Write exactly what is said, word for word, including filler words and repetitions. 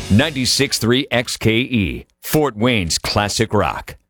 ninety-six point three X K E, Fort Wayne's classic rock.